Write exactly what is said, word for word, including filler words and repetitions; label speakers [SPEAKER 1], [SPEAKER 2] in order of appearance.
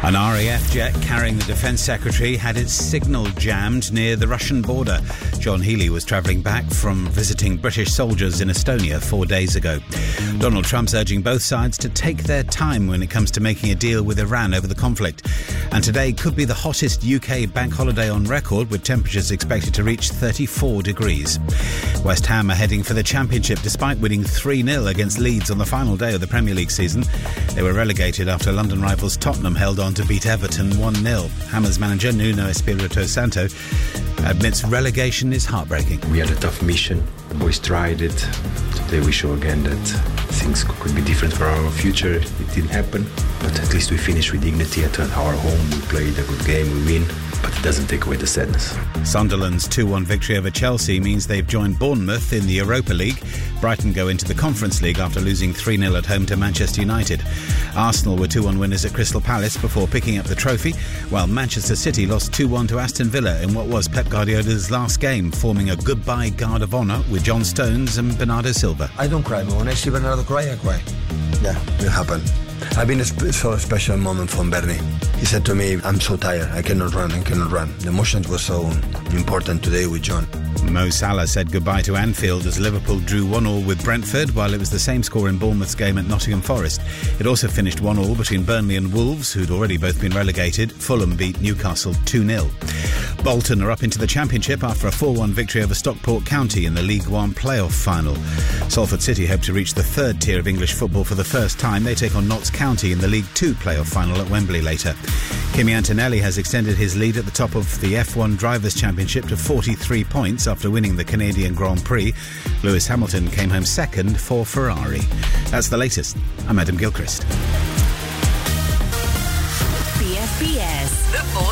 [SPEAKER 1] An R A F jet carrying the Defence Secretary had its signal jammed near the Russian border. John Healey was travelling back from visiting British soldiers in Estonia four days ago. Donald Trump's urging both sides to take their time when it comes to making a deal with Iran over the conflict. And today could be the hottest U K bank holiday on record, with temperatures expected to reach thirty-four degrees. West Ham are heading for the Championship despite winning three nil against Leeds on the final day of the Premier League season. They were relegated after London rivals Tottenham held on to beat Everton one nil. Hammers manager Nuno Espirito Santo admits relegation is heartbreaking.
[SPEAKER 2] We had a tough mission. The boys tried it. Today we show again that things could be different for our future. It didn't happen, but at least we finished with dignity at our home. We played a good game, we win, but it doesn't take away the sadness.
[SPEAKER 1] Sunderland's two one victory over Chelsea means they've joined Bournemouth in the Europa League. Brighton go into the Conference League after losing three nil at home to Manchester United. Arsenal were two one winners at Crystal Palace before picking up the trophy, while Manchester City lost two one to Aston Villa in what was Pep Guardiola's last game, forming a goodbye guard of honour with John Stones and Bernardo Silva.
[SPEAKER 3] I don't cry, but when I see Bernardo cry, I cry. Yeah, it happened. I've been a sp- so special moment from Bernie. He said to me, I'm so tired, I cannot run, I cannot run. The emotions were so important today with John.
[SPEAKER 1] Mo Salah said goodbye to Anfield as Liverpool drew one all with Brentford, while it was the same score in Bournemouth's game at Nottingham Forest. It also finished one all between Burnley and Wolves, who'd already both been relegated. Fulham beat Newcastle two nil. Bolton are up into the Championship after a four one victory over Stockport County in the League One playoff final. Salford City hope to reach the third tier of English football for the first time. They take on Notts County in the League Two playoff final at Wembley later. Kimi Antonelli has extended his lead at the top of the F one Drivers' Championship to forty-three points after winning the Canadian Grand Prix. Lewis Hamilton came home second for Ferrari. That's the latest. I'm Adam Gilchrist.
[SPEAKER 4] B F B S. The